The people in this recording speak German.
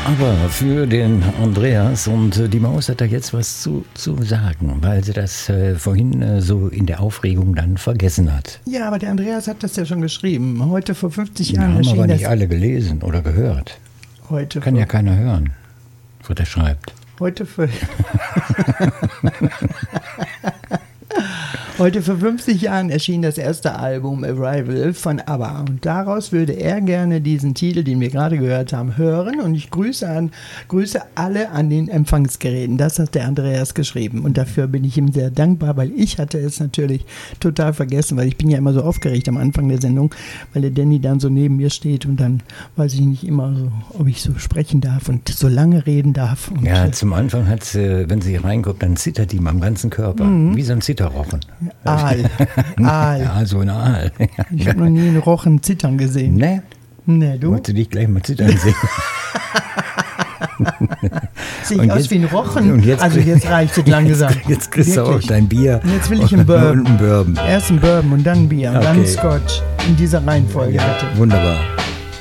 Aber für den Andreas und die Maus hat da jetzt was zu sagen, weil sie das vorhin so in der Aufregung dann vergessen hat. Ja, aber der Andreas hat das ja schon geschrieben. Heute vor 50 Wir Jahren haben erschien aber das. nicht alle gelesen oder gehört. Heute Kann ja keiner hören, was er schreibt. Heute vor 50 Jahren erschien das erste Album Arrival von ABBA und daraus würde er gerne diesen Titel, den wir gerade gehört haben, hören und ich grüße alle an den Empfangsgeräten. Das hat der Andreas geschrieben und dafür bin ich ihm sehr dankbar, weil ich hatte es natürlich total vergessen, weil ich bin ja immer so aufgeregt am Anfang der Sendung, weil der Danny dann so neben mir steht und dann weiß ich nicht immer so, ob ich so sprechen darf und so lange reden darf. Und ja, zum Anfang hat sie, wenn sie reinguckt, dann zittert die am ganzen Körper, wie so ein Zitterrochen. Aal. Ja, so ein Aal. Ich habe noch nie einen Rochen zittern gesehen. Ne? Ne, du? Wolltest du dich gleich mal zittern sehen? Sehe Und ich aus jetzt- wie ein Rochen? und jetzt- Also jetzt reicht es langsam. Jetzt kriegst du auch Wirklich. dein Bier. Und jetzt will ich einen Bourbon. Und einen Bourbon. Erst ein Bourbon und dann ein Bier und dann ein Okay. Scotch. In dieser Reihenfolge, Ja, bitte. wunderbar.